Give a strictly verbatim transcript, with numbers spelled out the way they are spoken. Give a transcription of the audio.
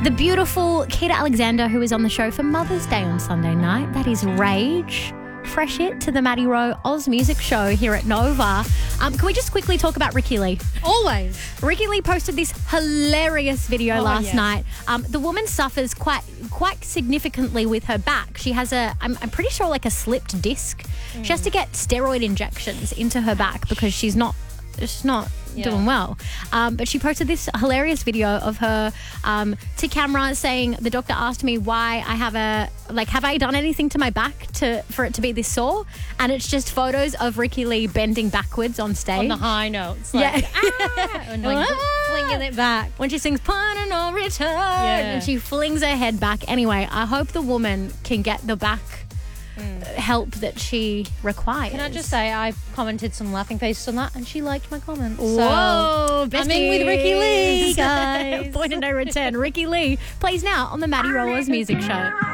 the beautiful Keita Alexander, who was on the show for Mother's Day on Sunday night. That is Rage. Fresh it to the Maddie Rowe Oz Music Show here at Nova. Um, can we just quickly talk about Ricki Lee? Always. Ricki Lee posted this hilarious video Oh, last yes. night. Um, the woman suffers quite quite significantly with her back. She has a, I'm, I'm pretty sure, like a slipped disc. Mm. She has to get steroid injections into her back because she's not, she's not Yeah. doing well. Um, but she posted this hilarious video of her um, to camera saying, the doctor asked me why I have a, like, have I done anything to my back to for it to be this sore? And it's just photos of Ricki Lee bending backwards on stage. On the high notes. Like, Yeah. ah, and like Ah. flinging it back. When she sings Point of No Return and she flings her head back. Anyway, I hope the woman can get the back mm. help that she requires. Can I just say, I commented some laughing faces on that and she liked my comments. Whoa, So I'm in with Ricki Lee, besties. guys. Point of No Return. Ricki Lee plays now on the Maddie Rowe Oz Music Show.